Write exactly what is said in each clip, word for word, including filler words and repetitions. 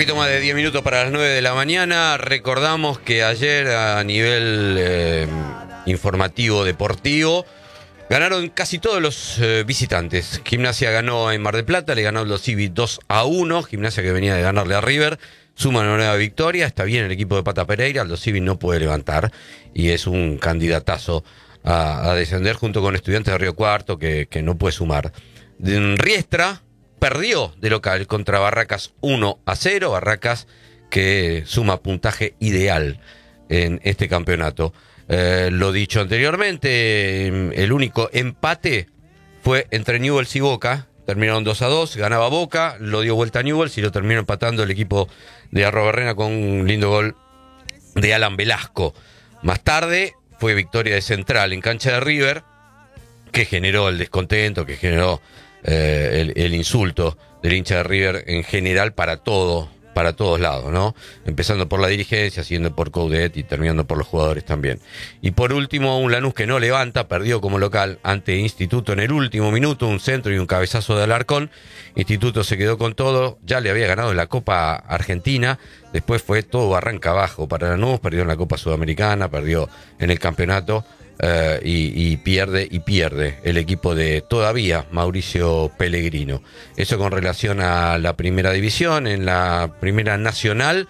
poquito más de diez minutos para las nueve de la mañana. Recordamos que ayer a nivel eh, informativo deportivo ganaron casi todos los eh, visitantes. Gimnasia ganó en Mar del Plata, le ganó a Aldo Civi dos a uno. Gimnasia que venía de ganarle a River suma una nueva victoria. Está bien el equipo de Pata Pereira. Aldo Civi no puede levantar y es un candidatazo a, a descender junto con Estudiantes de Río Cuarto que, que no puede sumar. En Riestra perdió de local contra Barracas uno a cero. Barracas que suma puntaje ideal en este campeonato. Eh, lo dicho anteriormente, el único empate fue entre Newell's y Boca. Terminaron dos a dos, ganaba Boca, lo dio vuelta a Newell's y lo terminó empatando el equipo de Arrobarrena con un lindo gol de Alan Velasco. Más tarde fue victoria de Central en cancha de River, que generó el descontento, que generó eh, el, el insulto del hincha de River en general para todo, para todos lados, ¿no? Empezando por la dirigencia, siguiendo por Coudet y terminando por los jugadores también. Y por último, un Lanús que no levanta, perdió como local ante Instituto en el último minuto, un centro y un cabezazo de Alarcón. Instituto se quedó con todo, ya le había ganado en la Copa Argentina, después fue todo arranca abajo para Lanús, perdió en la Copa Sudamericana, perdió en el campeonato. Uh, y, y pierde y pierde el equipo de todavía Mauricio Pellegrino. Eso con relación a la primera división. En la primera nacional,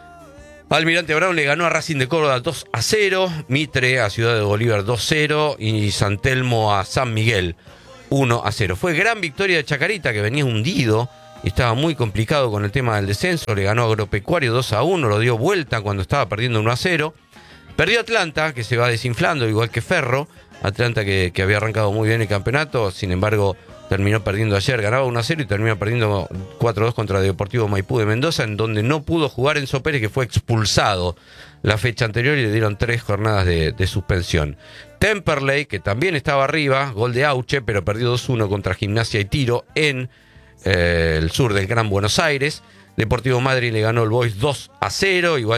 Almirante Brown le ganó a Racing de Córdoba dos a cero, Mitre a Ciudad de Bolívar dos a cero y San Telmo a San Miguel uno a cero. Fue gran victoria de Chacarita, que venía hundido y estaba muy complicado con el tema del descenso. Le ganó a Agropecuario dos a uno, lo dio vuelta cuando estaba perdiendo uno a cero. Perdió Atlanta, que se va desinflando, igual que Ferro. Atlanta que, que había arrancado muy bien el campeonato, sin embargo, terminó perdiendo ayer. Ganaba uno a cero y terminó perdiendo cuatro a dos contra Deportivo Maipú de Mendoza, en donde no pudo jugar Enzo Pérez, que fue expulsado la fecha anterior y le dieron tres jornadas de, de suspensión. Temperley, que también estaba arriba, gol de Auche, pero perdió dos a uno contra Gimnasia y Tiro en eh, el sur del Gran Buenos Aires. Deportivo Madrid le ganó el Boys dos a cero, igual